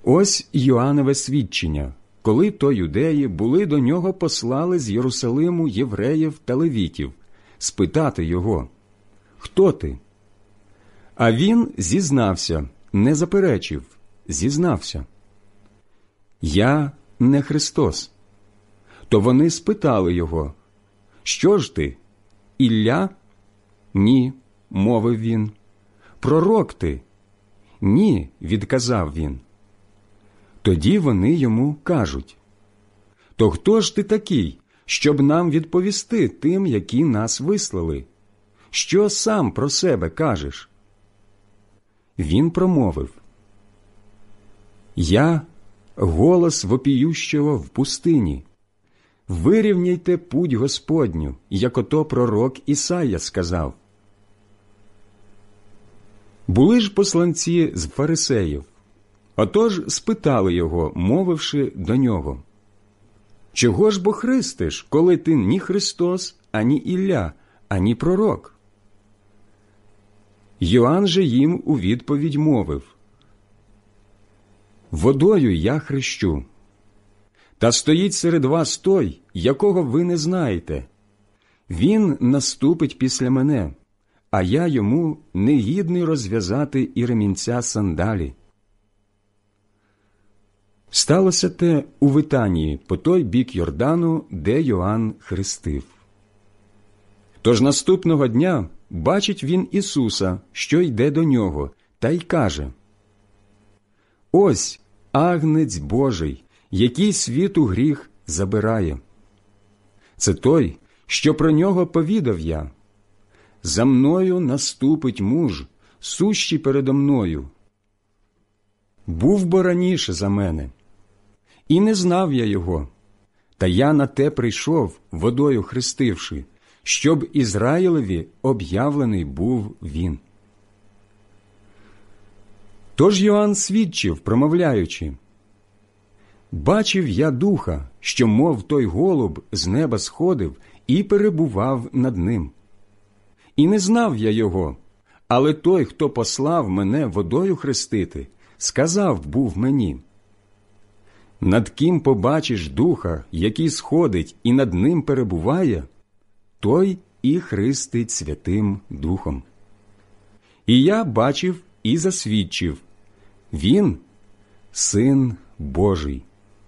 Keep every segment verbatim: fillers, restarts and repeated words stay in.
Ось Йоаннове свідчення, коли то юдеї були до нього послали з Єрусалиму євреїв та левітів, спитати його: «Хто ти?» А він зізнався, не заперечив, зізнався: «Я не Христос». То вони спитали його: «Що ж ти, Ілля?» «Ні», – мовив він. «Пророк ти?» «Ні», – відказав він. Тоді вони йому кажуть: «То хто ж ти такий, щоб нам відповісти тим, які нас вислали? Що сам про себе кажеш?» Він промовив: «Я – голос вопіющого в пустині. Вирівняйте путь Господню, як ото пророк Ісая сказав». Були ж посланці з фарисеїв. Отож спитали його, мовивши до нього: «Чого ж бо хрестиш, коли ти ні Христос, ані Ілля, ані пророк?» Йоанн же їм у відповідь мовив: «Водою я хрещу. Та стоїть серед вас той, якого ви не знаєте. Він наступить після мене, а я йому не гідний розв'язати і ремінця сандалі». Сталося те у Витанії, по той бік Йордану, де Йоанн хрестив. Тож наступного дня бачить він Ісуса, що йде до нього, та й каже: «Ось Агнець Божий, який світу гріх забирає. Це той, що про нього повідав я. За мною наступить муж, сущий передо мною. Був бо раніше за мене, і не знав я його, та я на те прийшов, водою хрестивши, щоб Ізраїлеві об'явлений був він». Тож Йоанн свідчив, промовляючи: «Бачив я Духа, що, мов той голуб, з неба сходив і перебував над ним. І не знав я його, але той, хто послав мене водою хрестити, сказав був мені: над ким побачиш Духа, який сходить і над ним перебуває, той і хрестить Святим Духом. І я бачив і засвідчив: він – Син Божий».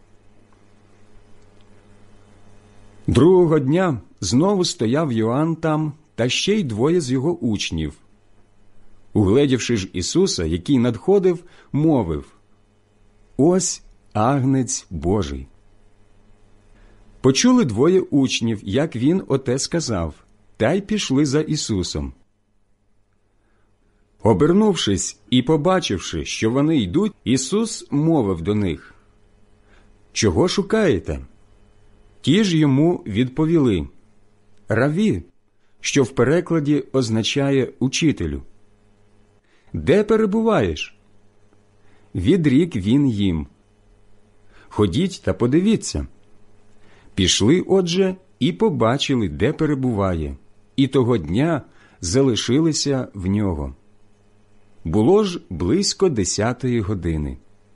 Другого дня знову стояв Йоанн там, та ще й двоє з його учнів. Угледівши ж Ісуса, який надходив, мовив: «Ось Агнець Божий». Почули двоє учнів, як він оте сказав, та й пішли за Ісусом. Обернувшись і побачивши, що вони йдуть, Ісус мовив до них: «Чого шукаєте?» Ті ж йому відповіли: «Раві», що в перекладі означає «учителю». «Де перебуваєш?» Відрік він їм: «Ходіть та подивіться». Пішли, отже, і побачили, де перебуває, і того дня залишилися в нього. Було ж близько десятої години.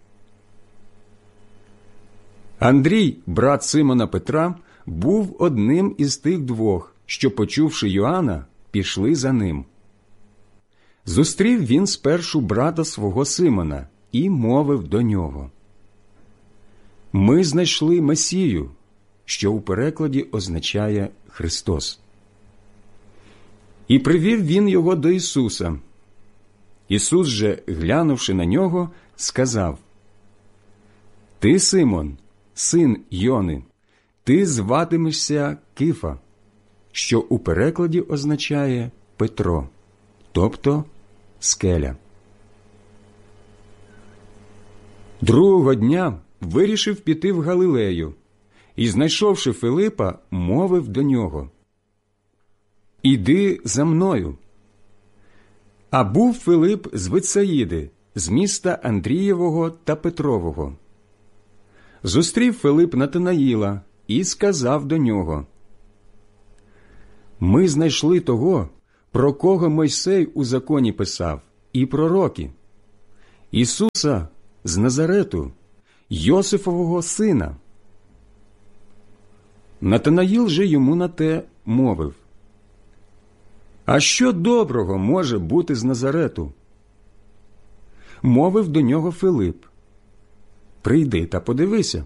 Андрій, брат Симона Петра, був одним із тих двох, що, почувши Йоанна, пішли за ним. Зустрів він спершу брата свого Симона і мовив до нього: «Ми знайшли Месію», що у перекладі означає «Христос». І привів він його до Ісуса. Ісус же, глянувши на нього, сказав: «Ти, Симон, син Йони, ти зватимешся Кифа», що у перекладі означає «Петро», тобто «скеля». Другого дня вирішив піти в Галилею, і, знайшовши Филипа, мовив до нього: «Іди за мною». А був Филип з Витсаїди, з міста Андрієвого та Петрового. Зустрів Филип Натанаїла і сказав до нього: «Ми знайшли того, про кого Мойсей у законі писав, і пророки, Ісуса, з Назарету, Йосифового сина. Натанаїл же йому на те мовив: А що доброго може бути з Назарету? Мовив до нього Филип: Прийди та подивися.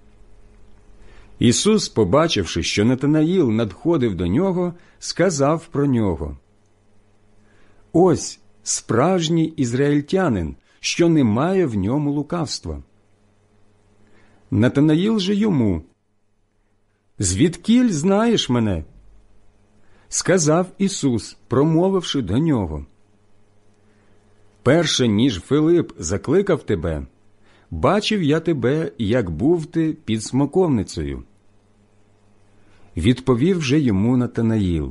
Ісус, побачивши, що Натанаїл надходив до нього, сказав про нього: Ось справжній ізраїльтянин, що немає в ньому лукавства. Натанаїл же йому: Звідкіль знаєш мене? Сказав Ісус, промовивши до нього: Перше, ніж Филип закликав тебе, бачив я тебе, як був ти під смоковницею. Відповів же йому Натанаїл: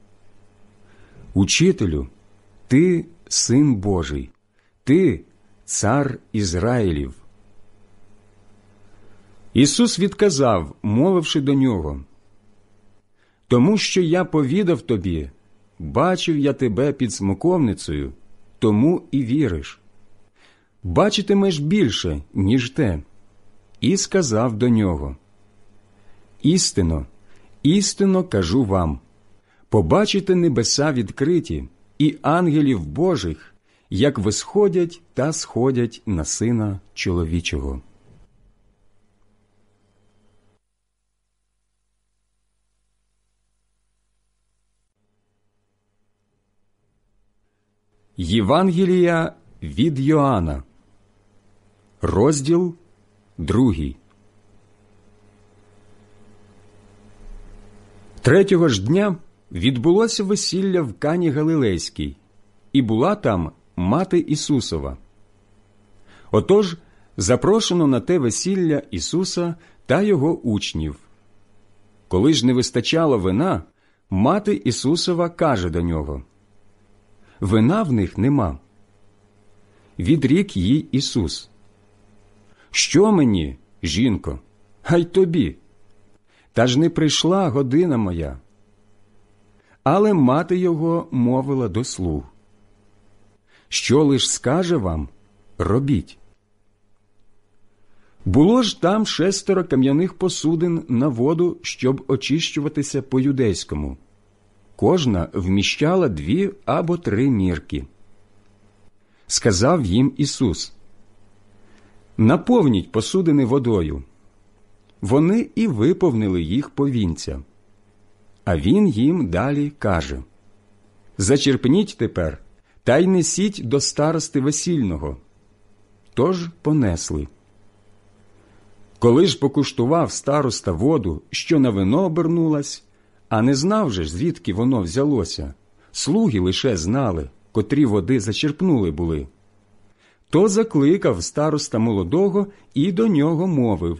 Учителю, ти син Божий, ти цар Ізраїлів. Ісус відказав, мовивши до нього: Тому що я повідав тобі, бачив я тебе під смоковницею, тому і віриш. Бачитимеш більше, ніж те. І сказав до нього: Істинно, істинно кажу вам, побачите небеса відкриті і ангелів Божих, як висходять та сходять на Сина Чоловічого. Євангелія від Йоанна, розділ другий. Третього ж дня відбулося весілля в Кані Галилейській, і була там мати Ісусова. Отож, запрошено на те весілля Ісуса та його учнів. Коли ж не вистачало вина, мати Ісусова каже до нього: Вина в них нема. Відрік їй Ісус: Що мені, жінко, а й тобі? Та ж не прийшла година моя. Але мати його мовила до слуг: Що лиш скаже вам, робіть. Було ж там шестеро кам'яних посудин на воду, щоб очищуватися по-юдейському. Кожна вміщала дві або три мірки. Сказав їм Ісус: Наповніть посудини водою. Вони і виповнили їх повінця. А він їм далі каже: Зачерпніть тепер, та й несіть до старости весільного. Тож понесли. Коли ж покуштував староста воду, що на вино обернулась, а не знав же, звідки воно взялося, слуги лише знали, котрі води зачерпнули були, то закликав староста молодого і до нього мовив: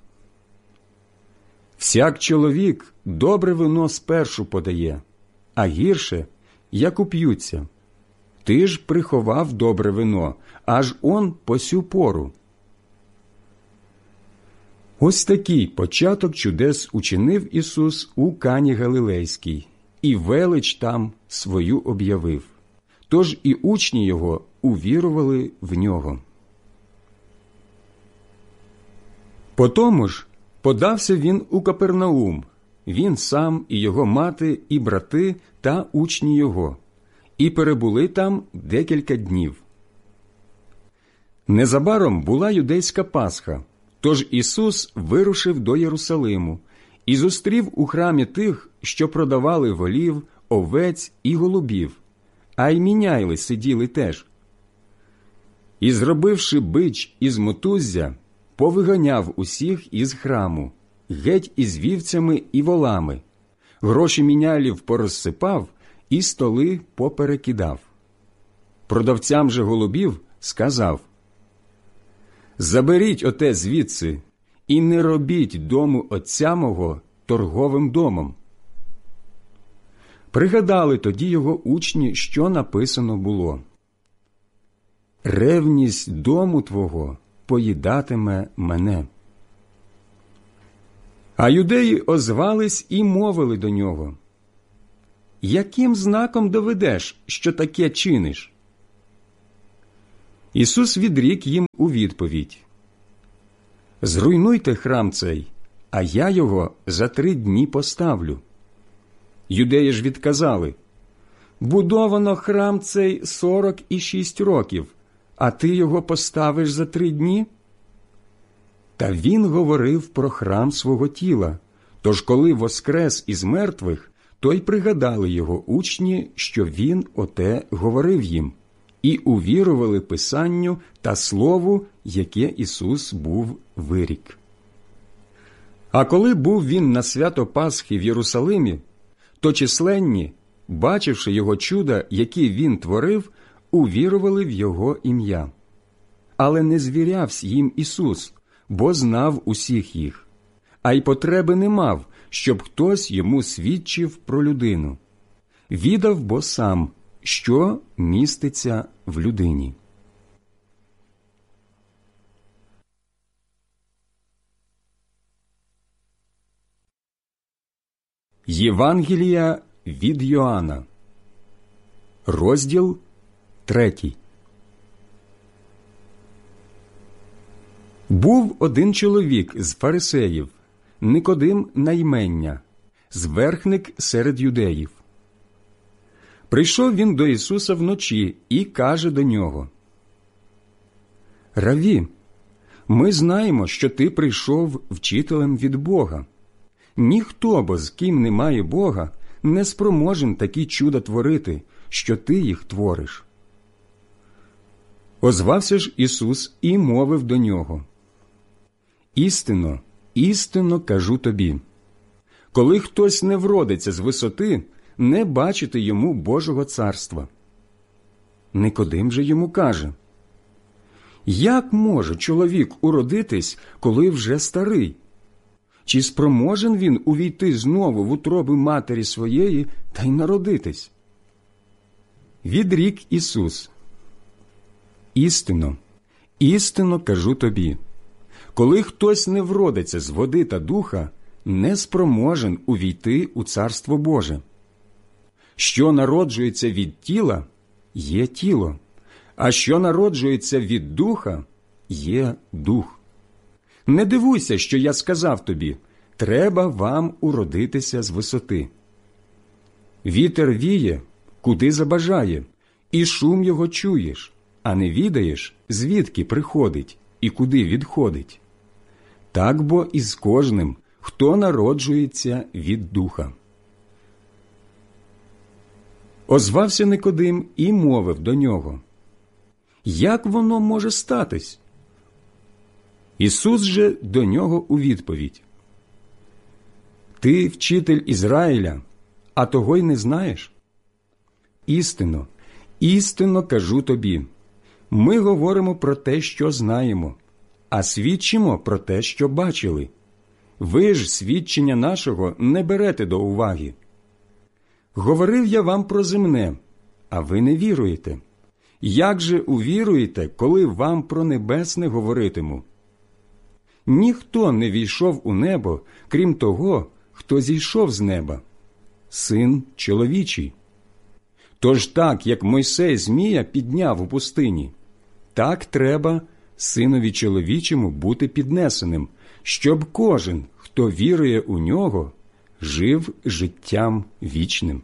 Всяк чоловік добре вино спершу подає, а гірше, як уп'ються. Ти ж приховав добре вино, аж он по сю пору. Ось такий початок чудес учинив Ісус у Кані Галилейській, і велич там свою об'явив. Тож і учні Його увірували в Нього. Потому ж подався він у Капернаум, він сам і його мати, і брати, та учні його, і перебули там декілька днів. Незабаром була юдейська Пасха, тож Ісус вирушив до Єрусалиму і зустрів у храмі тих, що продавали волів, овець і голубів, а й міняйли сиділи теж. І, зробивши бич із мотуззя, повиганяв усіх із храму, геть із вівцями і волами, гроші мінялів порозсипав і столи поперекидав. Продавцям же голубів сказав: «Заберіть оте звідси і не робіть дому отця мого торговим домом». Пригадали тоді його учні, що написано було: «Ревність дому твого поїдатиме мене». А юдеї озвались і мовили до нього: «Яким знаком доведеш, що таке чиниш?» Ісус відрік їм у відповідь: «Зруйнуйте храм цей, а я його за три дні поставлю». Юдеї ж відказали: «Будовано храм цей сорок і шість років, а ти його поставиш за три дні?» Та він говорив про храм свого тіла, тож коли воскрес із мертвих, то й пригадали його учні, що він оте говорив їм, і увірували Писанню та Слову, яке Ісус був вирік. А коли був він на свято Пасхи в Єрусалимі, то численні, бачивши його чуда, які він творив, увірували в його ім'я. Але не звірявсь їм Ісус, бо знав усіх їх, а й потреби не мав, щоб хтось йому свідчив про людину. Відав бо сам, що міститься в людині. Євангелія від Йоанна, розділ третій. Був один чоловік з фарисеїв, Никодим на ймення, зверхник серед юдеїв. Прийшов він до Ісуса вночі і каже до нього: «Раві, ми знаємо, що ти прийшов вчителем від Бога. Ніхто, бо з ким немає Бога, не спроможен такі чуда творити, що ти їх твориш». Озвався ж Ісус і мовив до нього: «Істинно, істинно кажу тобі, коли хтось не вродиться з висоти, не бачити йому Божого царства». Никодим же йому каже: «Як може чоловік уродитись, коли вже старий? Чи спроможен він увійти знову в утроби матері своєї та й народитись?» Відрік Ісус: «Істинно, істинно кажу тобі, коли хтось не вродиться з води та духа, не спроможен увійти у Царство Боже. Що народжується від тіла, є тіло, а що народжується від духа, є дух. Не дивуйся, що я сказав тобі: треба вам уродитися з висоти. Вітер віє, куди забажає, і шум його чуєш, а не відаєш, звідки приходить і куди відходить. Так бо і з кожним, хто народжується від духа». Озвався Никодим і мовив до нього: «Як воно може статись?» Ісус же до нього у відповідь: «Ти вчитель Ізраїля, а того й не знаєш? Істинно, істинно кажу тобі, ми говоримо про те, що знаємо, а свідчимо про те, що бачили. Ви ж свідчення нашого не берете до уваги. Говорив я вам про земне, а ви не віруєте. Як же увіруєте, коли вам про небесне говоритиму? Ніхто не війшов у небо, крім того, хто зійшов з неба – Син чоловічий. Тож так, як Мойсей змія підняв у пустині, так треба Синові чоловічому бути піднесеним, щоб кожен, хто вірує у нього, жив життям вічним.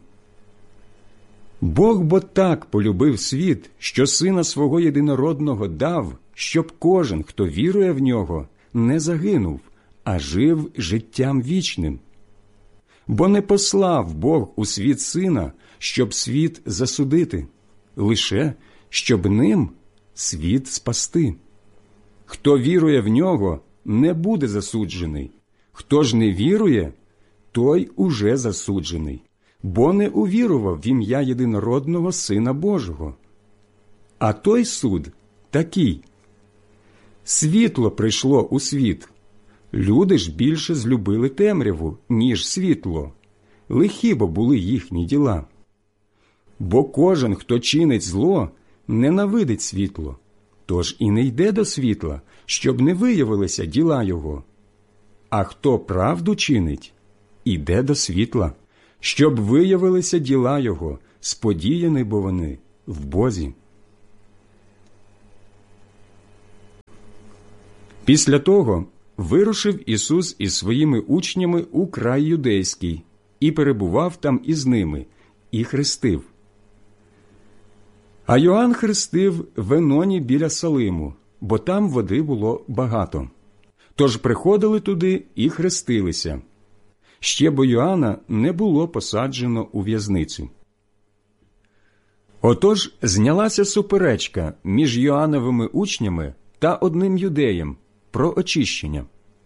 Бог бо так полюбив світ, що Сина Свого єдинородного дав, щоб кожен, хто вірує в нього, не загинув, а жив життям вічним. Бо не послав Бог у світ Сина, щоб світ засудити, лише щоб ним світ спасти. Хто вірує в нього, не буде засуджений. Хто ж не вірує, той уже засуджений, бо не увірував в ім'я єдинородного Сина Божого. А той суд такий: світло прийшло у світ, люди ж більше злюбили темряву, ніж світло, лихі бо були їхні діла. Бо кожен, хто чинить зло, ненавидить світло, тож і не йде до світла, щоб не виявилися діла його. А хто правду чинить, іде до світла, щоб виявилися діла його, сподіяні бо вони в Бозі. Після того вирушив Ісус із своїми учнями у край юдейський і перебував там із ними, і хрестив. А Йоанн хрестив в Еноні біля Салиму, бо там води було багато. Тож приходили туди і хрестилися. Ще бо Йоанна не було посаджено у в'язницю. Отож знялася суперечка між Йоанновими учнями та одним юдеєм про очищення.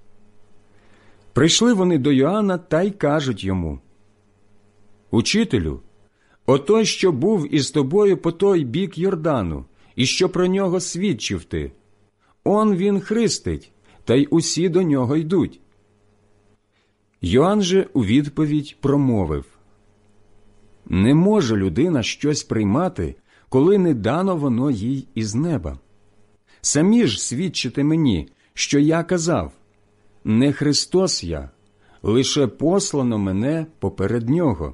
Прийшли вони до Йоанна та й кажуть йому: «Учителю, отой, що був із тобою по той бік Йордану, і що про нього свідчив ти, он він хрестить, та й усі до нього йдуть». Йоанн же у відповідь промовив: «Не може людина щось приймати, коли не дано воно їй із неба. Самі ж свідчите мені, що я казав: не Христос я, лише послано мене поперед нього.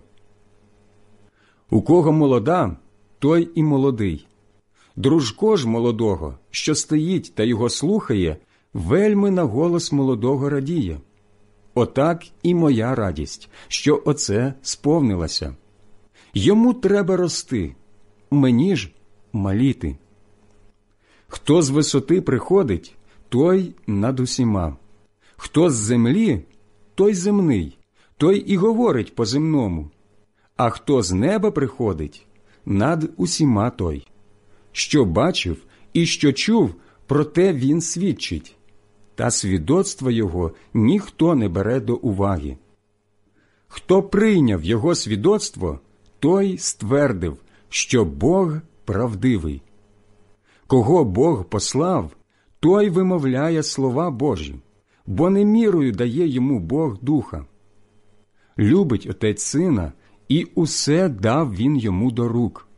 У кого молода, той і молодий. Дружко ж молодого, що стоїть та його слухає, вельми на голос молодого радіє. Отак і моя радість, що оце сповнилося. Йому треба рости, мені ж маліти. Хто з висоти приходить, той над усіма. Хто з землі, той земний, той і говорить по-земному. А хто з неба приходить, над усіма той. Що бачив і що чув, про те він свідчить, та свідоцтва його ніхто не бере до уваги. Хто прийняв його свідоцтво, той ствердив, що Бог правдивий. Кого Бог послав, той вимовляє слова Божі, бо не мірою дає йому Бог духа. Любить Отець Сина, і усе дав він йому до рук.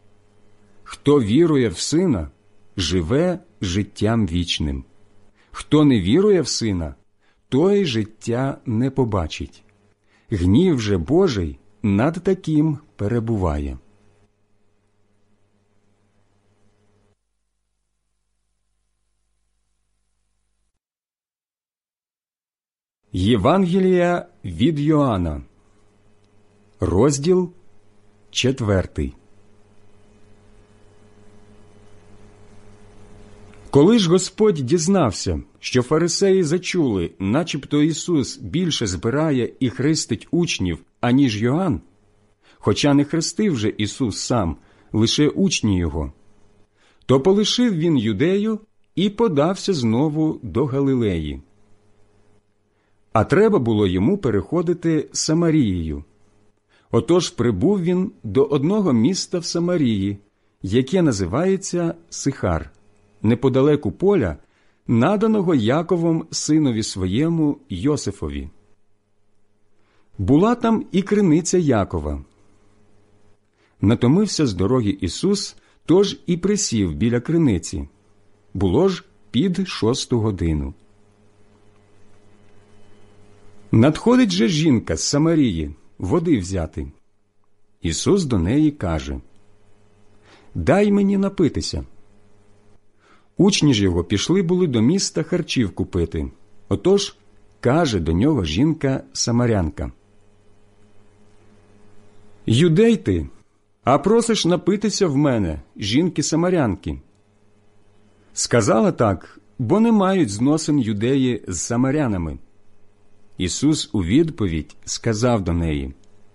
Хто вірує в Сина, живе життям вічним. Хто не вірує в Сина, той життя не побачить. Гнів же Божий над таким перебуває». Євангелія від Йоанна, розділ четвертий. Коли ж Господь дізнався, що фарисеї зачули, начебто Ісус більше збирає і хрестить учнів, аніж Йоанн, хоча не хрестив же Ісус сам, лише учні Його, то полишив Він Юдею і подався знову до Галилеї. А треба було йому переходити Самарією. Отож прибув він до одного міста в Самарії, яке називається Сихар, неподалеку поля, наданого Яковом синові своєму Йосифові. Була там і криниця Якова. Натомився з дороги Ісус, тож і присів біля криниці. Було ж під шосту годину. Надходить же жінка з Самарії води взяти. Ісус до неї каже: «Дай мені напитися». Учні ж його пішли були до міста харчів купити. Отож каже до нього жінка-самарянка: «Юдей ти, а просиш напитися в мене, жінки-самарянки». Сказала так, бо не мають зносин юдеї з самарянами. Ісус у відповідь сказав до неї: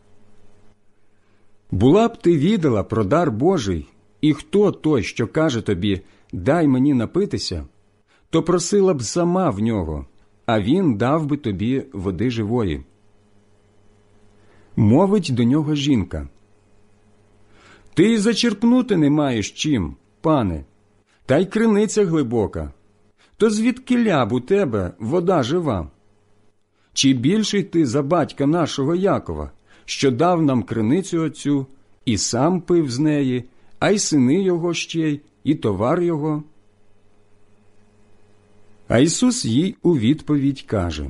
«Була б ти відала про дар Божий, і хто той, що каже тобі: дай мені напитися, то просила б сама в нього, а він дав би тобі води живої». Мовить до нього жінка: «Ти й зачерпнути не маєш чим, пане, та й криниця глибока. То звідкиля б у тебе вода жива? Чи більший ти за батька нашого Якова, що дав нам криницю оцю, і сам пив з неї, а й сини його ще й, і товар його?» А Ісус їй у відповідь каже: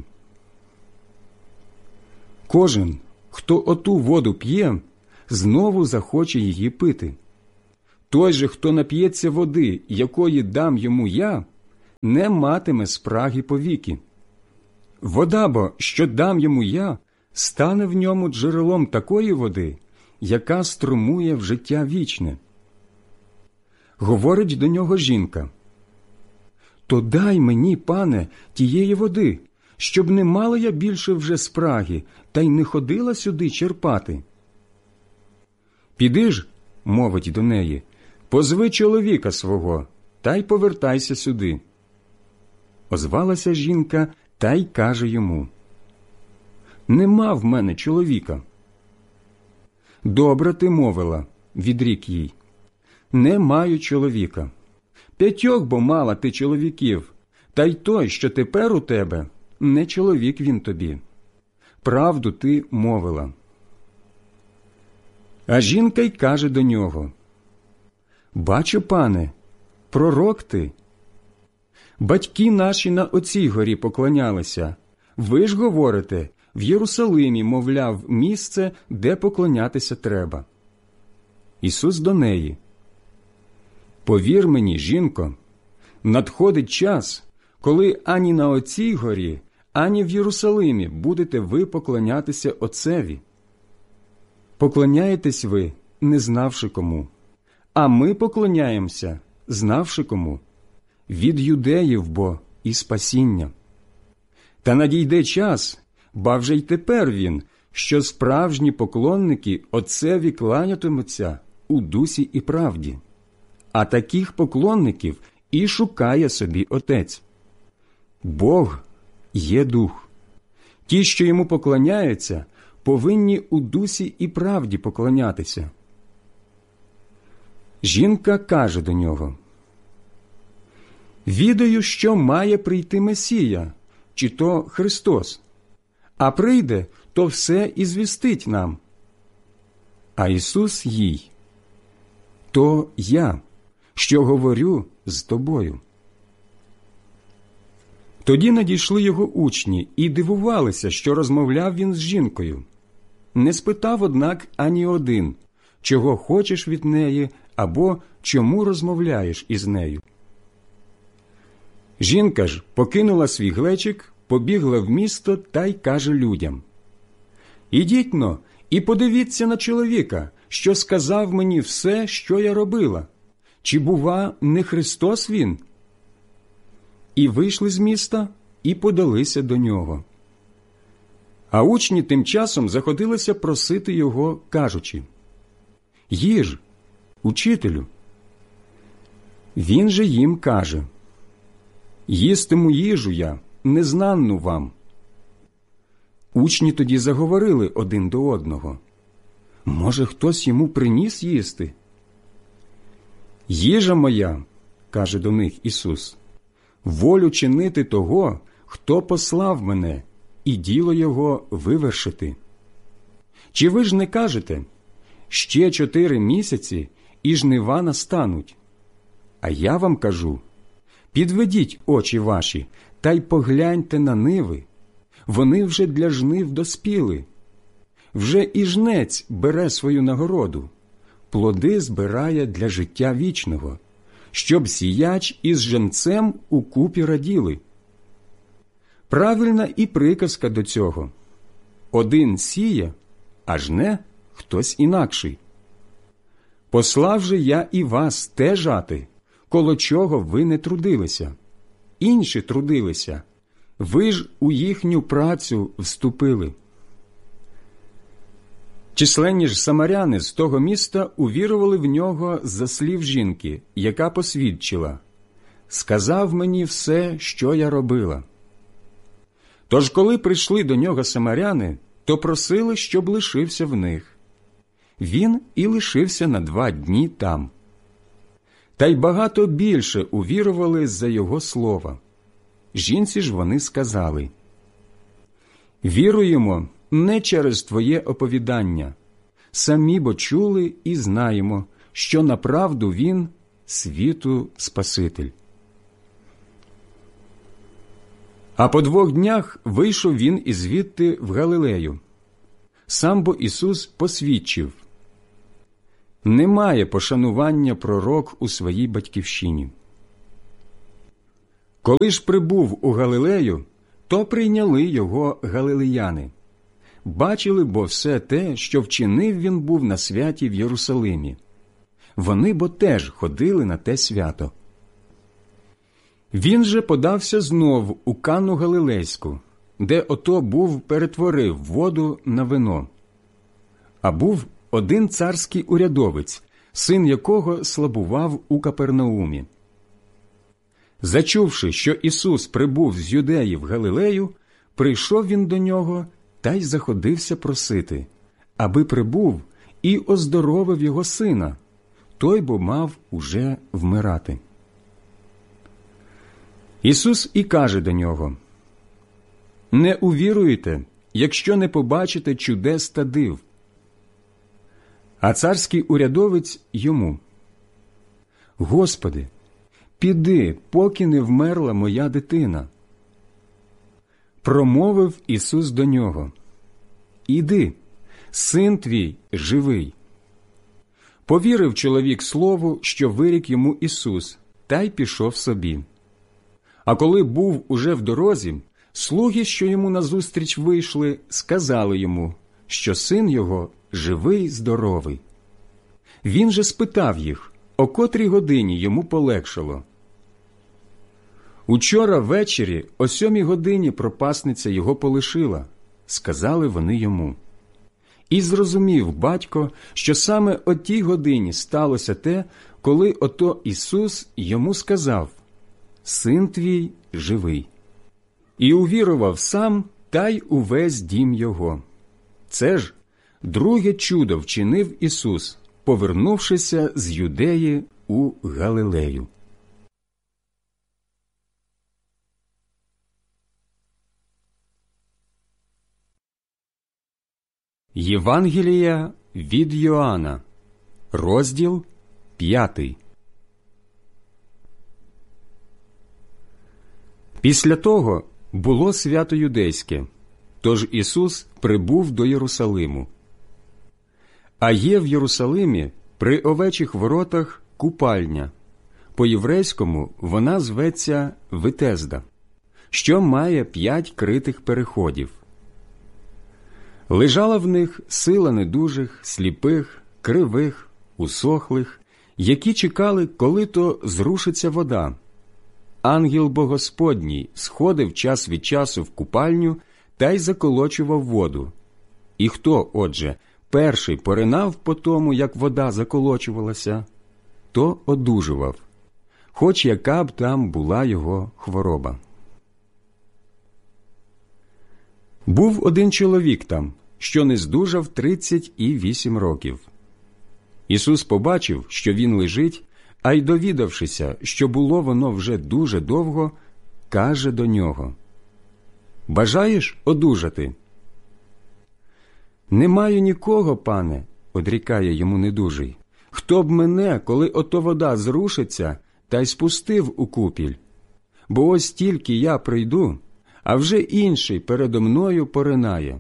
«Кожен, хто оту воду п'є, знову захоче її пити. Той же, хто нап'ється води, якої дам йому я, не матиме спраги повіки. Вода бо, що дам йому я, стане в ньому джерелом такої води, яка струмує в життя вічне. Говорить до нього жінка: то дай мені, пане, тієї води, щоб не мала я більше вже спраги, та й не ходила сюди черпати. Піди ж, мовить до неї, позви чоловіка свого, та й повертайся сюди. Озвалася жінка та й каже йому: нема в мене чоловіка. Добре ти мовила, відрік їй, не маю чоловіка. П'ятьох бо мала ти чоловіків, та й той, що тепер у тебе, не чоловік він тобі. Правду ти мовила. А жінка й каже до нього: бачу, пане, пророк ти. Батьки наші на оцій горі поклонялися. Ви ж говорите, в Єрусалимі, мовляв, місце, де поклонятися треба. Ісус до неї: повір мені, жінко, надходить час, коли ані на оцій горі, ані в Єрусалимі будете ви поклонятися Отцеві. Поклоняєтесь ви, не знавши кому, а ми поклоняємося, знавши кому. Від юдеїв бо і спасіння. Та надійде час, ба вже й тепер він, що справжні поклонники Отцеві кланятимуться у дусі і правді. А таких поклонників і шукає собі Отець. Бог є Дух. Ті, що йому поклоняються, повинні у дусі і правді поклонятися. Жінка каже до нього: відаю, що має прийти Месія, чи то Христос. А прийде, то все і звістить нам. А Ісус їй: то я, що говорю з тобою. Тоді надійшли його учні і дивувалися, що розмовляв він з жінкою. Не спитав, однак, ані один, чого хочеш від неї, або чому розмовляєш із нею. Жінка ж покинула свій глечик, побігла в місто та й каже людям: ідіть-но і подивіться на чоловіка, що сказав мені все, що я робила. Чи, бува, не Христос він? І вийшли з міста, і подалися до нього. А учні тим часом заходилися просити його, кажучи: їж, учителю. Він же їм каже: їстиму їжу я, незнанну вам. Учні тоді заговорили один до одного: може, хтось йому приніс їсти? Їжа моя, каже до них Ісус, волю чинити того, хто послав мене, і діло його вивершити. Чи ви ж не кажете: ще чотири місяці, і жнива настануть? А я вам кажу: підведіть очі ваші, та й погляньте на ниви. Вони вже для жнив доспіли. Вже і жнець бере свою нагороду, плоди збирає для життя вічного, щоб сіяч із женцем укупі раділи. Правильна і приказка до цього: один сіє, а жне хтось інакший. Послав же я і вас те жати, коло чого ви не трудилися. Інші трудилися, ви ж у їхню працю вступили. Численні ж самаряни з того міста увірували в нього за слів жінки, яка посвідчила: сказав мені все, що я робила. Тож, коли прийшли до нього самаряни, то просили, щоб лишився в них. Він і лишився на два дні там. Та й багато більше увірували за його слова. Жінці ж вони сказали: віруємо не через твоє оповідання. Самі бо чули і знаємо, що направду він – світу Спаситель. А по двох днях вийшов він ізвідти в Галилею. Сам бо Ісус посвідчив: немає пошанування пророк у своїй батьківщині. Коли ж прибув у Галилею, то прийняли його галилеяни. Бачили бо все те, що вчинив він був на святі в Єрусалимі. Вони бо теж ходили на те свято. Він же подався знов у Кану Галилейську, де ото був перетворив воду на вино. А був один царський урядовець, син якого слабував у Капернаумі. Зачувши, що Ісус прибув з Юдеї в Галилею, прийшов він до нього та й заходився просити, аби прибув і оздоровив його сина, той бо мав уже вмирати. Ісус і каже до нього: «Не увіруєте, якщо не побачите чудес та див». А царський урядовець йому: «Господи, піди, поки не вмерла моя дитина». Промовив Ісус до нього: «Іди, син твій живий». Повірив чоловік слову, що вирік йому Ісус, та й пішов собі. А коли був уже в дорозі, слуги, що йому назустріч вийшли, сказали йому, що син його живий, здоровий. Він же спитав їх, о котрій годині йому полегшало. «Учора ввечері о сьомій годині пропасниця його полишила», – сказали вони йому. І зрозумів батько, що саме о тій годині сталося те, коли ото Ісус йому сказав: «Син твій живий». І увірував сам, та й увесь дім його. Це ж друге чудо вчинив Ісус, повернувшися з Юдеї у Галилею. Євангелія від Йоанна, розділ п'ятий. Після того було свято юдейське, тож Ісус прибув до Єрусалиму. А є в Єрусалимі при овечих воротах купальня. По-єврейському вона зветься Витезда, що має п'ять критих переходів. Лежала в них сила недужих, сліпих, кривих, усохлих, які чекали, коли то зрушиться вода. Ангел Богосподній сходив час від часу в купальню та й заколочував воду. І хто, отже, перший поринав по тому, як вода заколочувалася, то одужував, хоч яка б там була його хвороба. Був один чоловік там, що не здужав тридцять і вісім років. Ісус побачив, що він лежить, а й довідавшися, що було воно вже дуже довго, каже до нього: «Бажаєш одужати?» «Не маю нікого, пане», – одрікає йому недужий, «хто б мене, коли ото вода зрушиться, та й спустив у купіль? Бо ось тільки я прийду, а вже інший передо мною поринає».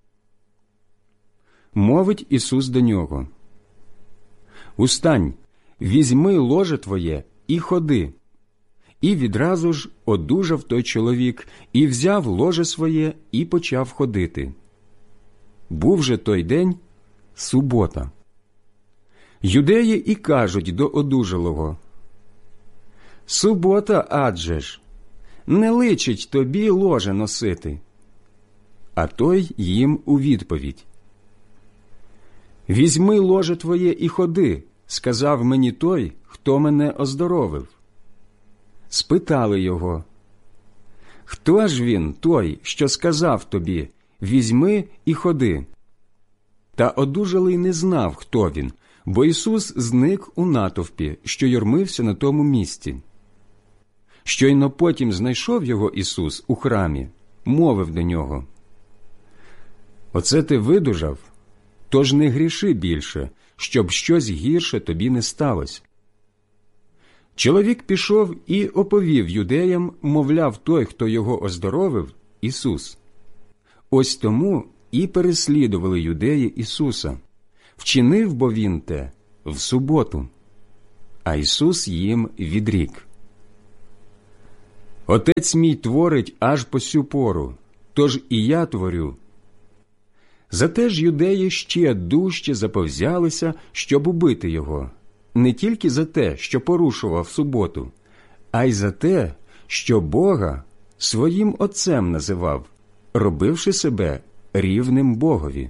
Мовить Ісус до нього: «Устань, візьми ложе твоє і ходи». І відразу ж одужав той чоловік, і взяв ложе своє, і почав ходити. Був же той день субота. Юдеї і кажуть до одужалого: «Субота адже ж, не личить тобі ложе носити». А той їм у відповідь: «Візьми ложе твоє і ходи», – сказав мені той, хто мене оздоровив. Спитали його: «Хто ж він, той, що сказав тобі: візьми і ходи?» Та одужалий не знав, хто він, бо Ісус зник у натовпі, що юрмився на тому місці. Щойно потім знайшов його Ісус у храмі, мовив до нього: «Оце ти видужав? Тож не гріши більше, щоб щось гірше тобі не сталося». Чоловік пішов і оповів юдеям, мовляв, той, хто його оздоровив, Ісус. Ось тому і переслідували юдеї Ісуса. Вчинив бо він те в суботу. А Ісус їм відрік: Отець мій творить аж по сю пору, тож і я творю». Зате ж юдеї ще дужче заповзялися, щоб убити його, не тільки за те, що порушував суботу, а й за те, що Бога своїм Отцем називав, робивши себе рівним Богові.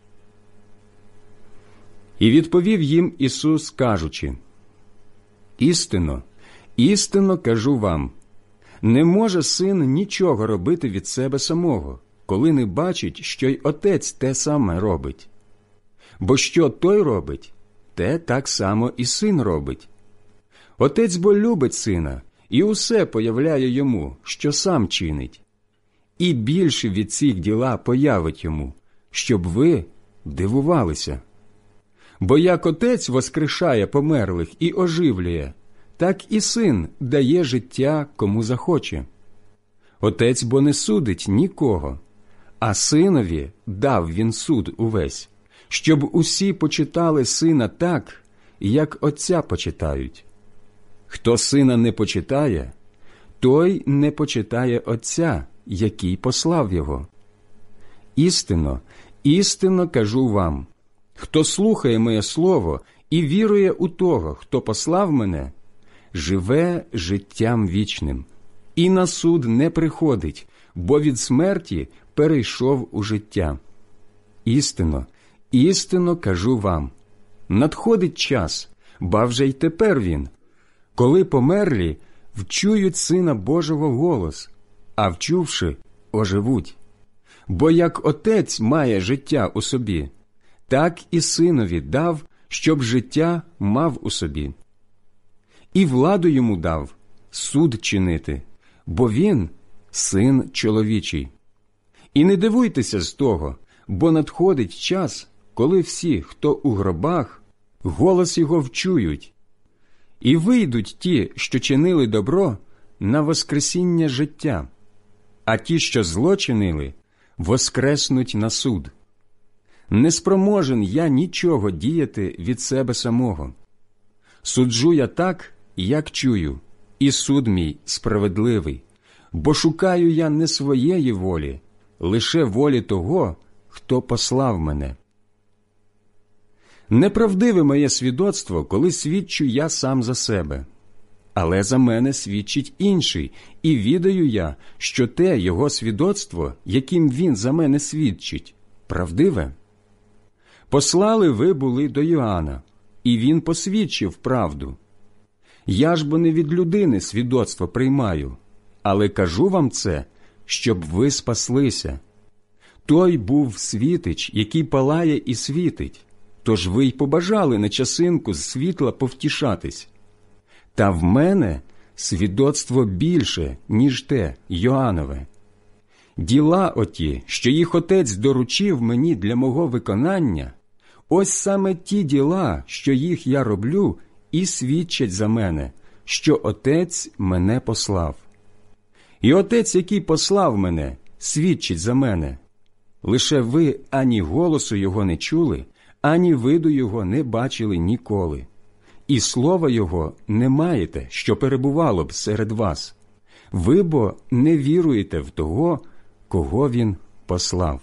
І відповів їм Ісус, кажучи: «Істинно, істинно кажу вам, не може син нічого робити від себе самого, коли не бачить, що й Отець те саме робить. Бо що той робить, те так само і син робить. Отець бо любить сина і усе появляє йому, що сам чинить. І більше від цих діла появить йому, щоб ви дивувалися. Бо як Отець воскрешає померлих і оживлює, так і син дає життя кому захоче. Отець бо не судить нікого, а синові дав він суд увесь, щоб усі почитали сина так, як Отця почитають. Хто сина не почитає, той не почитає Отця, який послав його. Істинно, істинно кажу вам, хто слухає моє слово і вірує у того, хто послав мене, живе життям вічним, і на суд не приходить, бо від смерті перейшов у життя. Істинно, істинно кажу вам, надходить час, ба вже й тепер він, коли померлі вчують Сина Божого голос, а вчувши, оживуть. Бо як Отець має життя у собі, так і Синові дав, щоб життя мав у собі. І владу йому дав суд чинити, бо він – Син чоловічий. І не дивуйтеся з того, бо надходить час, коли всі, хто у гробах, голос його вчують. І вийдуть ті, що чинили добро, на воскресіння життя, а ті, що зло чинили, воскреснуть на суд. Не спроможен я нічого діяти від себе самого. Суджу я так, як чую, і суд мій справедливий, бо шукаю я не своєї волі, лише волі того, хто послав мене. Неправдиве моє свідоцтво, коли свідчу я сам за себе. Але за мене свідчить інший, і відаю я, що те його свідоцтво, яким він за мене свідчить, правдиве. Послали ви були до Йоанна, і він посвідчив правду. Я ж бо не від людини свідоцтво приймаю, але кажу вам це, щоб ви спаслися. Той був світич, який палає і світить, тож ви й побажали на часинку з світла повтішатись. Та в мене свідоцтво більше, ніж те Йоаннове. Діла оті, що їх Отець доручив мені для мого виконання, ось саме ті діла, що їх я роблю, і свідчать за мене, що Отець мене послав. І Отець, який послав мене, свідчить за мене. Лише ви ані голосу його не чули, ані виду його не бачили ніколи. І слова його не маєте, що перебувало б серед вас. Ви бо не віруєте в того, кого він послав.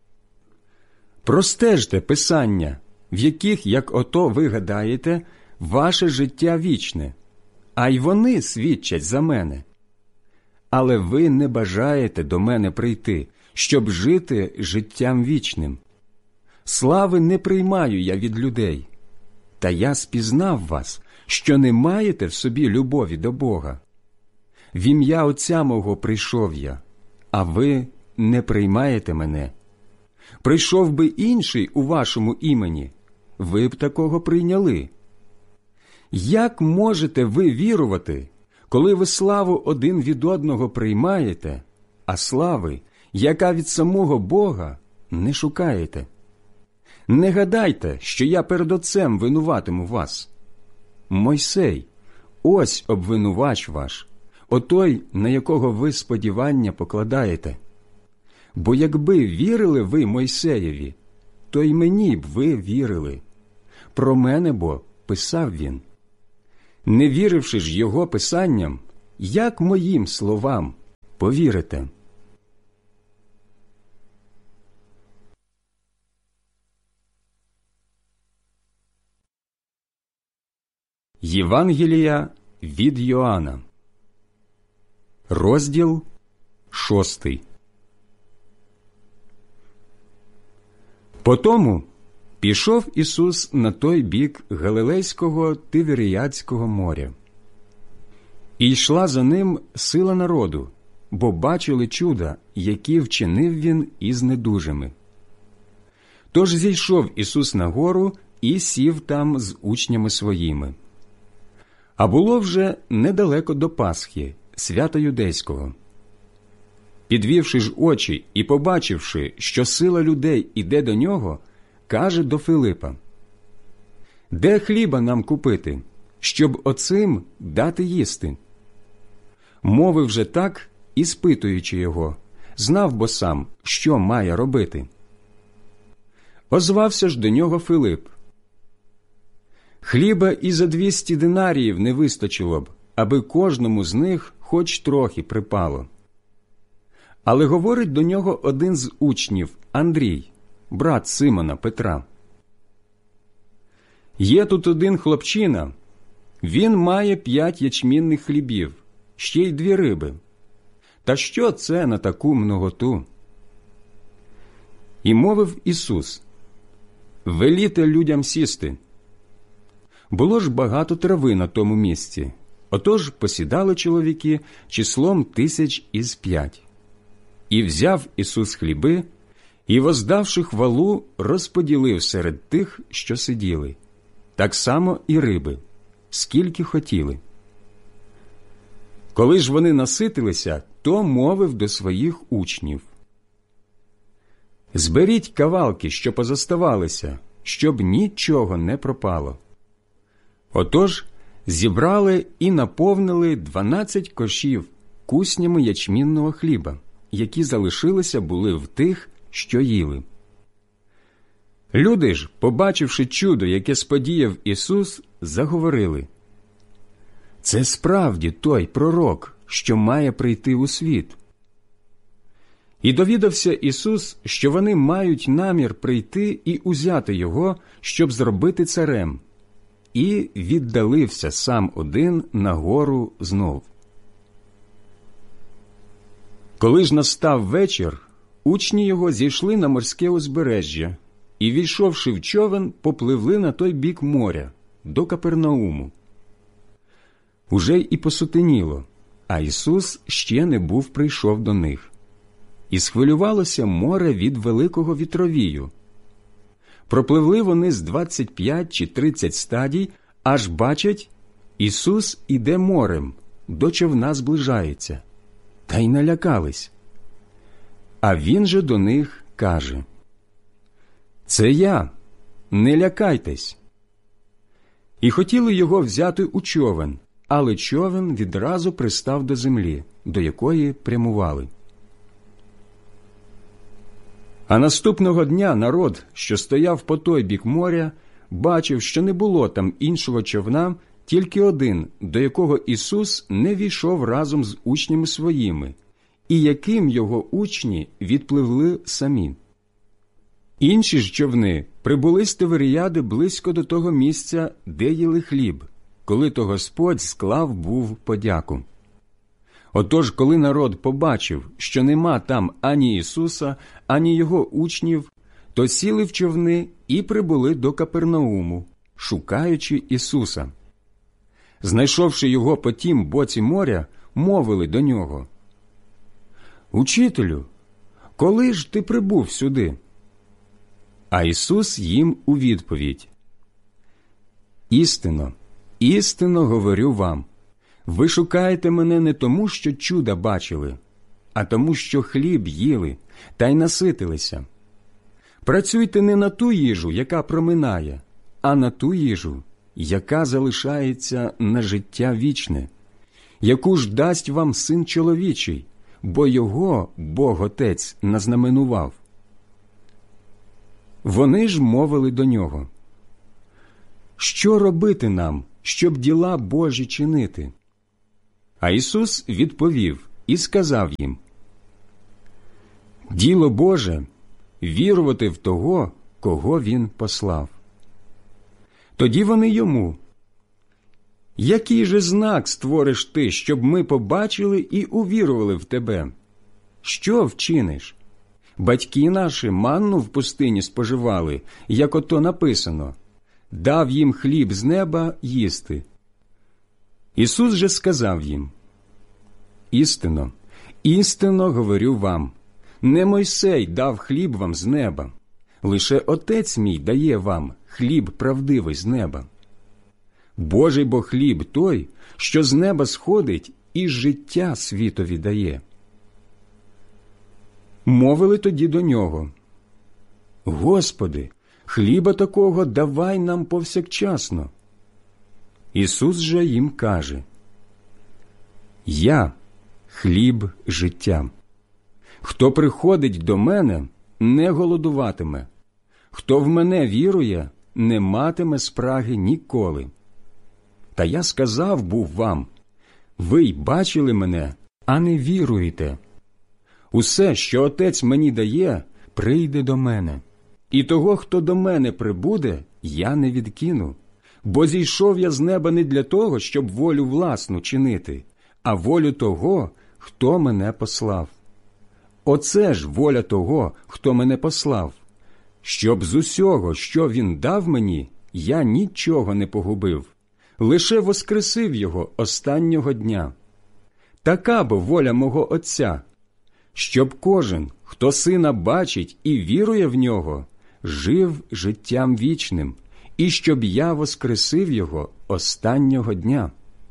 Простежте Писання, в яких, як ото ви гадаєте, ваше життя вічне, а й вони свідчать за мене. Але ви не бажаєте до мене прийти, щоб жити життям вічним. Слави не приймаю я від людей, та я спізнав вас, що не маєте в собі любові до Бога. В ім'я Отця мого прийшов я, а ви не приймаєте мене. Прийшов би інший у вашому імені, ви б такого прийняли. Як можете ви вірувати, коли ви славу один від одного приймаєте, а слави, яка від самого Бога, не шукаєте? Не гадайте, що я перед Отцем винуватиму вас. Мойсей, ось обвинувач ваш, отой, на якого ви сподівання покладаєте. Бо якби вірили ви Мойсеєві, то й мені б ви вірили. Про мене бо писав він. Не віривши ж його писанням, як моїм словам повірите? Євангелія від Йоанна, розділ шостий. Потому пішов Ісус на той бік Галилейського Тиверіадського моря. І йшла за ним сила народу, бо бачили чуда, які вчинив він із недужими. Тож зійшов Ісус на гору і сів там з учнями своїми. А було вже недалеко до Пасхи, свята юдейського. Підвівши ж очі і побачивши, що сила людей іде до нього, каже до Филипа: «Де хліба нам купити, щоб оцим дати їсти?» Мовив же так, іспитуючи його, знав бо сам, що має робити. Озвався ж до нього Филип: «Хліба і за двісті динаріїв не вистачило б, аби кожному з них хоч трохи припало». Але говорить до нього один з учнів, Андрій, брат Симона Петра: «Є тут один хлопчина, він має п'ять ячмінних хлібів, ще й дві риби. Та що це на таку многоту?» І мовив Ісус: «Веліте людям сісти». Було ж багато трави на тому місці, отож посідали чоловіки числом тисяч із п'ять. І взяв Ісус хліби, і, воздавши хвалу, розподілив серед тих, що сиділи, так само і риби, скільки хотіли. Коли ж вони наситилися, то мовив до своїх учнів: «Зберіть кавалки, що позоставалися, щоб нічого не пропало». Отож зібрали і наповнили дванадцять кошів куснями ячмінного хліба, які залишилися були в тих, що їли. Люди ж, побачивши чудо, яке сподіяв Ісус, заговорили: «Це справді той пророк, що має прийти у світ». І довідався Ісус, що вони мають намір прийти і узяти його, щоб зробити царем, і віддалився сам один на гору знов. Коли ж настав вечір, учні його зійшли на морське узбережжя і, війшовши в човен, попливли на той бік моря, до Капернауму. Уже й і посутеніло, а Ісус ще не був прийшов до них. І схвилювалося море від великого вітровію. Пропливли вони з двадцять п'ять чи тридцять стадій, аж бачать, Ісус іде морем, до човна зближається. Та й налякались. А він же до них каже: «Це я, не лякайтесь». І хотіли його взяти у човен, але човен відразу пристав до землі, до якої прямували. А наступного дня народ, що стояв по той бік моря, бачив, що не було там іншого човна, тільки один, до якого Ісус не війшов разом з учнями своїми, і яким його учні відпливли самі. Інші ж човни прибули з Тиверіади близько до того місця, де їли хліб, коли то Господь склав був подяку. Отож, коли народ побачив, що нема там ані Ісуса, ані його учнів, то сіли в човни і прибули до Капернауму, шукаючи Ісуса. Знайшовши його по тім боці моря, мовили до нього: «Учителю, коли ж ти прибув сюди?» А Ісус їм у відповідь: «Істинно, істинно говорю вам, ви шукаєте мене не тому, що чуда бачили, а тому, що хліб їли та й наситилися. Працюйте не на ту їжу, яка проминає, а на ту їжу, яка залишається на життя вічне, яку ж дасть вам Син чоловічий, бо його Бог Отець назнаменував». Вони ж мовили до нього: «Що робити нам, щоб діла Божі чинити?» А Ісус відповів і сказав їм: «Діло Боже – вірувати в того, кого Він послав». Тоді вони йому: «Який же знак створиш ти, щоб ми побачили і увірували в тебе? Що вчиниш? Батьки наші манну в пустині споживали, як ото написано: дав їм хліб з неба їсти». Ісус же сказав їм: «Істинно, істинно говорю вам, не Мойсей дав хліб вам з неба, лише Отець мій дає вам хліб правдивий з неба. Божий бо хліб той, що з неба сходить і життя світові дає». Мовили тоді до нього: «Господи, хліба такого давай нам повсякчасно». Ісус же їм каже: «Я – хліб життя. Хто приходить до мене, не голодуватиме. Хто в мене вірує, не матиме спраги ніколи. Та я сказав був вам: ви й бачили мене, а не віруєте. Усе, що Отець мені дає, прийде до мене. І того, хто до мене прибуде, я не відкину. Бо зійшов я з неба не для того, щоб волю власну чинити, а волю того, хто мене послав. Оце ж воля того, хто мене послав, щоб з усього, що він дав мені, я нічого не погубив, лише воскресив його останнього дня. Така бо воля мого Отця, щоб кожен, хто Сина бачить і вірує в нього, жив життям вічним, і щоб я воскресив його останнього дня».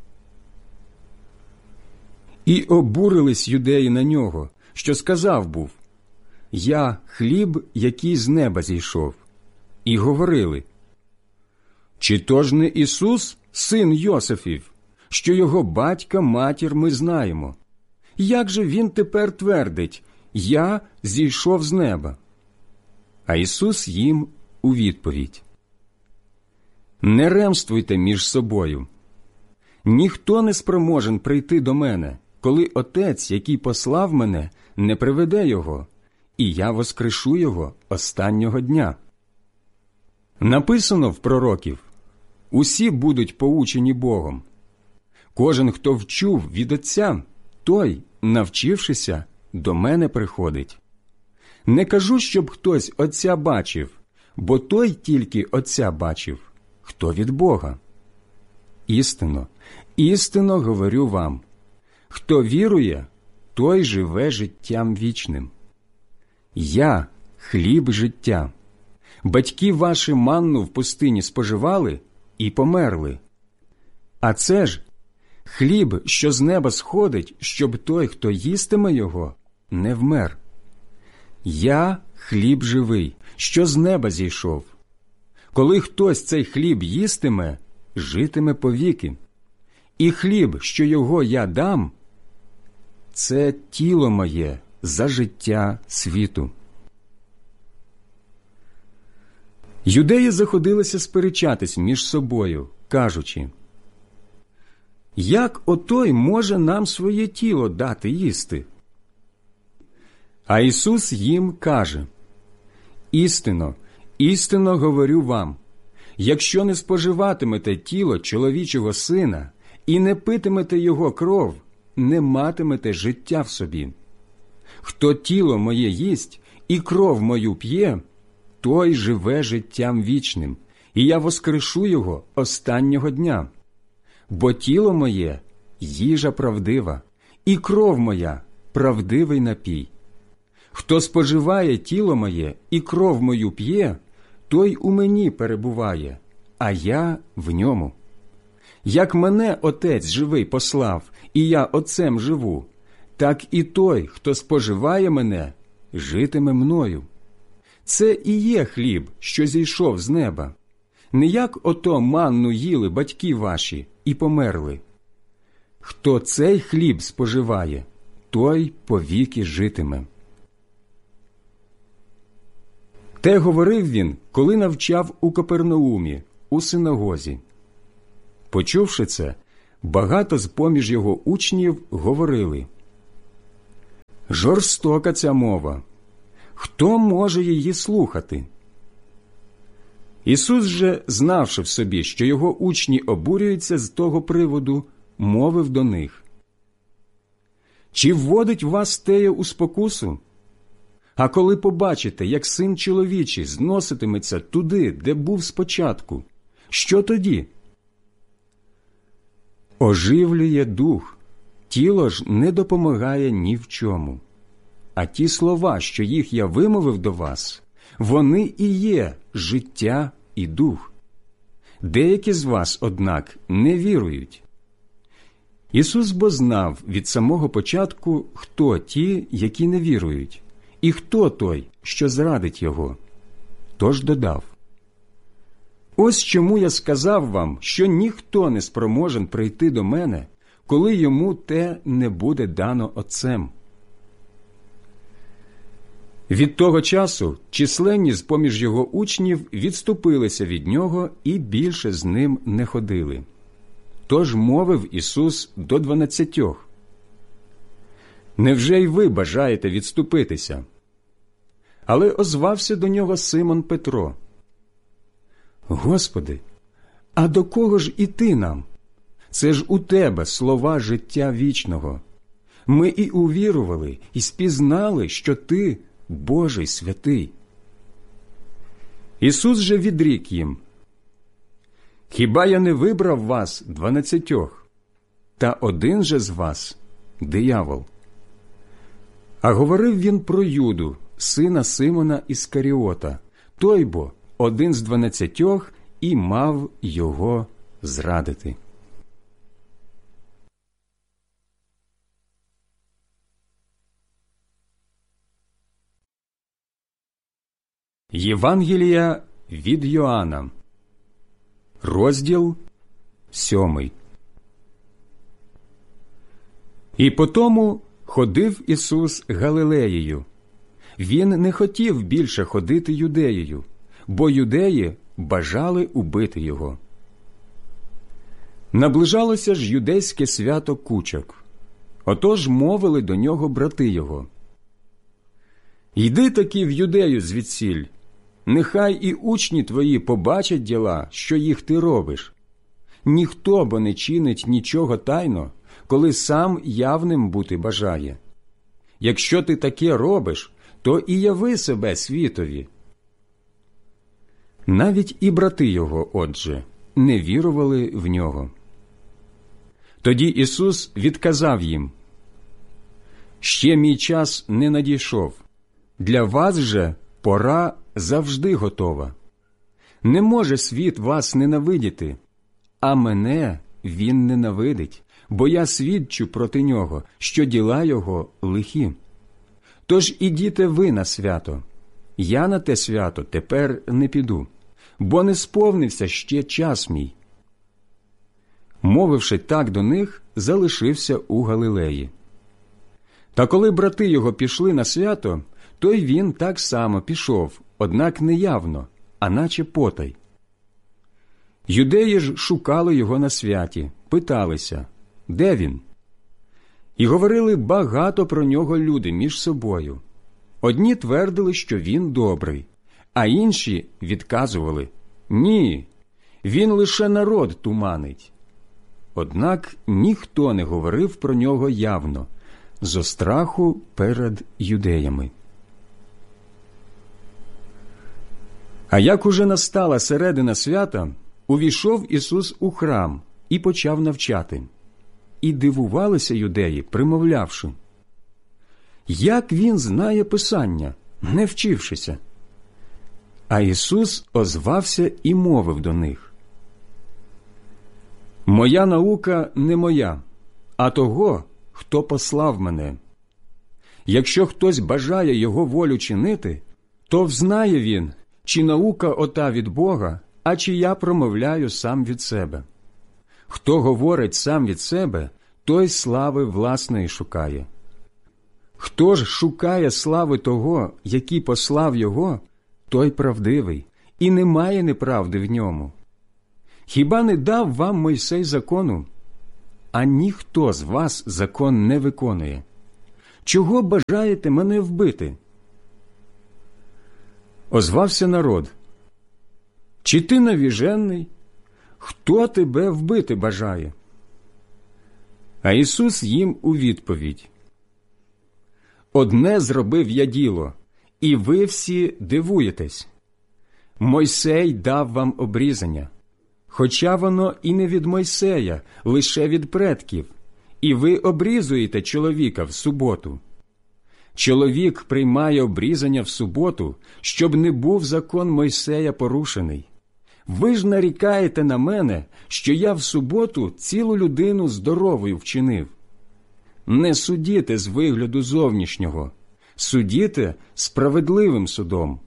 І обурились юдеї на нього, що сказав був: «Я – хліб, який з неба зійшов». І говорили: «Чи то ж не Ісус, син Йосифів, що його батька, матір ми знаємо? Як же він тепер твердить: я зійшов з неба?» А Ісус їм у відповідь: «Не ремствуйте між собою. Ніхто не спроможен прийти до мене, коли Отець, який послав мене, не приведе його, і я воскрешу його останнього дня. Написано в пророків: усі будуть поучені Богом. Кожен, хто вчув від Отця, той, навчившися, до мене приходить. Не кажу, щоб хтось Отця бачив, бо той тільки Отця бачив, хто від Бога. Істинно, істинно говорю вам, хто вірує, той живе життям вічним. Я – хліб життя. Батьки ваші манну в пустині споживали і померли. А це ж хліб, що з неба сходить, щоб той, хто їстиме його, не вмер. Я – хліб живий, що з неба зійшов. Коли хтось цей хліб їстиме, житиме повіки. І хліб, що його я дам, це тіло моє за життя світу». Юдеї заходилися сперечатись між собою, кажучи: «Як отой може нам своє тіло дати їсти?» А Ісус їм каже: «Істинно, істинно говорю вам, якщо не споживатимете тіло чоловічого Сина і не питимете його кров, не матимете життя в собі. Хто тіло моє їсть і кров мою п'є, той живе життям вічним, і я воскрешу його останнього дня. Бо тіло моє – їжа правдива, і кров моя – правдивий напій. Хто споживає тіло моє і кров мою п'є, той у мені перебуває, а я в ньому. Як мене Отець живий послав, і я Отцем живу, так і той, хто споживає мене, житиме мною. Це і є хліб, що зійшов з неба. Не як ото манну їли батьки ваші і померли. Хто цей хліб споживає, той повіки житиме». Те говорив він, коли навчав у Капернаумі, у синагозі. Почувши це, багато з-поміж його учнів говорили: «Жорстока ця мова! Хто може її слухати?» Ісус же, знавши в собі, що його учні обурюються з того приводу, мовив до них: «Чи вводить вас теє у спокусу? А коли побачите, як Син чоловічий зноситиметься туди, де був спочатку, що тоді? Оживлює дух, тіло ж не допомагає ні в чому. А ті слова, що їх я вимовив до вас, вони і є життя і дух. Деякі з вас, однак, не вірують». Ісус бо знав від самого початку, хто ті, які не вірують, і хто той, що зрадить його. Тож додав: «Ось чому я сказав вам, що ніхто не спроможен прийти до мене, коли йому те не буде дано Отцем». Від того часу численні з-поміж його учнів відступилися від нього і більше з ним не ходили. Тож мовив Ісус до дванадцятьох: «Невже й ви бажаєте відступитися?» Але озвався до нього Симон Петро: «Господи, а до кого ж іти нам? Це ж у Тебе слова життя вічного. Ми і увірували, і спізнали, що Ти – Божий святий». Ісус же відрік їм: «Хіба я не вибрав вас дванадцятьох? Та один же з вас – диявол». А говорив він про Юду, сина Симона Іскаріота, той бо один з дванадцятьох і мав його зрадити. Євангелія від Йоанна, розділ сьомий. І потому ходив Ісус Галилеєю. Він не хотів більше ходити Юдеєю, бо юдеї бажали убити його. Наближалося ж юдейське свято Кучок. Отож мовили до нього брати його: «Йди таки в Юдею звідсіль, нехай і учні твої побачать діла, що їх ти робиш. Ніхто бо не чинить нічого тайно, коли сам явним бути бажає. Якщо ти таке робиш, то і яви себе світові». Навіть і брати його, отже, не вірували в нього. Тоді Ісус відказав їм: «Ще мій час не надійшов. Для вас же пора завжди готова. Не може світ вас ненавидіти, а мене він ненавидить, бо я свідчу проти нього, що діла його лихі. Тож ідіте ви на свято. Я на те свято тепер не піду, бо не сповнився ще час мій». Мовивши так до них, залишився у Галилеї. Та коли брати його пішли на свято, то й він так само пішов, однак не явно, а наче потай. Юдеї ж шукали його на святі, питалися: де він? І говорили багато про нього люди між собою. Одні твердили, що він добрий, а інші відказували: ні, він лише народ туманить. Однак ніхто не говорив про нього явно, зо страху перед юдеями. А як уже настала середина свята, увійшов Ісус у храм і почав навчати. І дивувалися юдеї, примовлявши: як він знає Писання, не вчившися? А Ісус озвався і мовив до них: моя наука не моя, а того, хто послав мене. Якщо хтось бажає його волю чинити, то взнає він, чи наука ота від Бога, а чи я промовляю сам від себе. Хто говорить сам від себе, той слави власної шукає. Хто ж шукає слави того, який послав його, той правдивий, і немає неправди в ньому. Хіба не дав вам Мойсей закону? а ніхто з вас закон не виконує. Чого бажаєте мене вбити?» Озвався народ: «Чи ти навіжений? Хто тебе вбити бажає?» А Ісус їм у відповідь: «Одне зробив я діло, і ви всі дивуєтесь. Мойсей дав вам обрізання, хоча воно і не від Мойсея, лише від предків, і ви обрізуєте чоловіка в суботу. Чоловік приймає обрізання в суботу, щоб не був закон Мойсея порушений. Ви ж нарікаєте на мене, що я в суботу цілу людину здоровою вчинив. Не судіте з вигляду зовнішнього, судіте справедливим судом».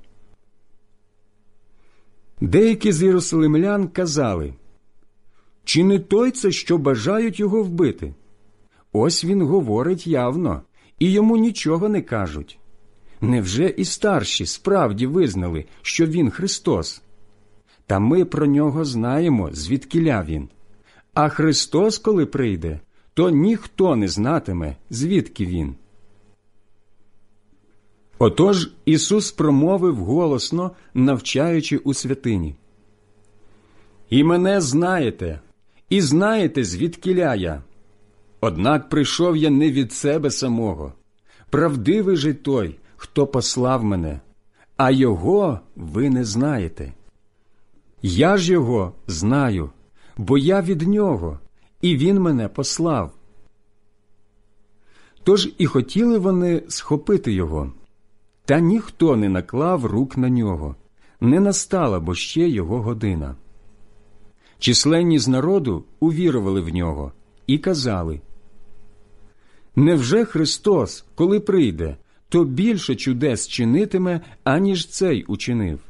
Деякі з єрусалимлян казали: «Чи не той це, що бажають його вбити? Ось він говорить явно, і йому нічого не кажуть. Невже і старші справді визнали, що він Христос? Та ми про нього знаємо, звідкіля він. А Христос, коли прийде, то ніхто не знатиме, звідки він». Отож Ісус промовив голосно, навчаючи у святині: «І мене знаєте, і знаєте, звідкіля я. Однак прийшов я не від себе самого. Правдивий же той, хто послав мене, а його ви не знаєте. Я ж його знаю, бо я від нього, і він мене послав». Тож і хотіли вони схопити його, та ніхто не наклав рук на нього, не настала бо ще його година. Численні з народу увірували в нього і казали: «Невже Христос, коли прийде, то більше чудес чинитиме, аніж цей учинив?»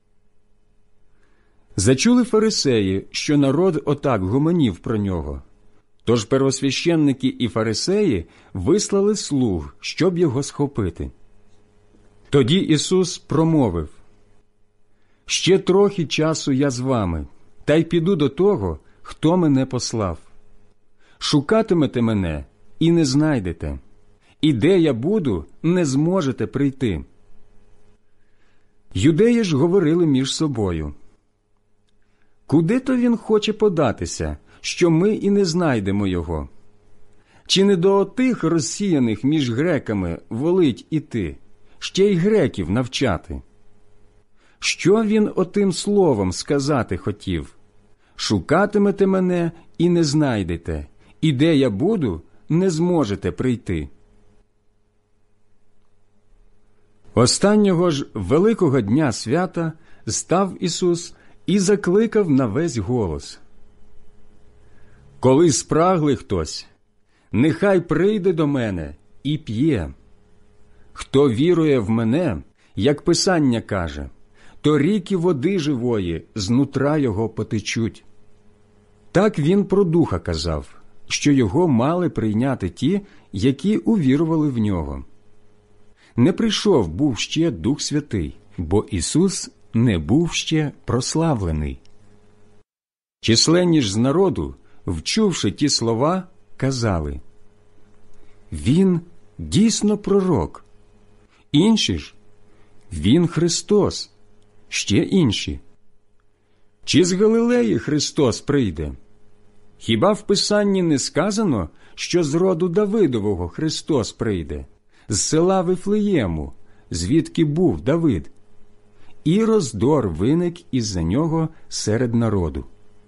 Зачули фарисеї, що народ отак гомонів про нього. Тож первосвященники і фарисеї вислали слуг, щоб його схопити. Тоді Ісус промовив: «Ще трохи часу я з вами, та й піду до того, хто мене послав. Шукатимете мене і не знайдете, і де я буду, не зможете прийти». Юдеї ж говорили між собою: «Куди то він хоче податися, що ми і не знайдемо його? Чи не до отих розсіяних між греками волить іти, ще й греків навчати? Що він отим словом сказати хотів? Шукатимете мене і не знайдете, і де я буду, не зможете прийти». Останнього ж великого дня свята став Ісус і закликав на весь голос: «Коли спраглий хтось, нехай прийде до мене і п'є. Хто вірує в мене, як Писання каже, то ріки води живої з нутра його потечуть». Так він про Духа казав, що його мали прийняти ті, які увірували в нього. Не прийшов був ще Дух Святий, бо Ісус не був ще прославлений. Численні ж з народу, вчувши ті слова, казали: «Він дійсно пророк». Інші ж: «Він Христос». Ще інші: «Чи з Галилеї Христос прийде? Хіба в Писанні не сказано, що з роду Давидового Христос прийде, з села Вифлеєму, звідки був Давид?» І роздор виник із-за нього серед народу.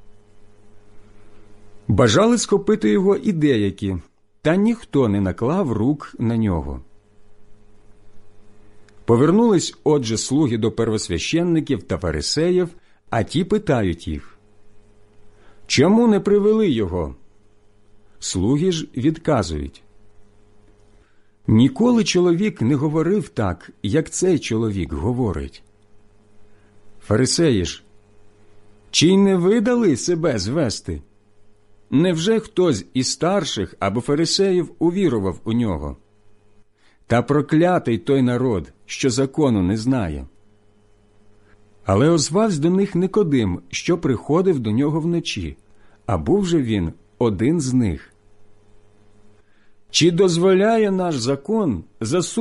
Бажали схопити його і деякі, та ніхто не наклав рук на нього. Повернулись отже слуги до первосвященників та фарисеїв, а ті питають їх: «Чому не привели його?» Слуги ж відказують: «Ніколи чоловік не говорив так, як цей чоловік говорить». Фарисеї ж: «Чи й не ви дали себе звести? Невже хтось із старших або фарисеїв увірував у нього? Та проклятий той народ, що закону не знає». Але озвався до них Никодим, що приходив до нього вночі, а був же він один з них, Чи дозволяє наш закон засуджувати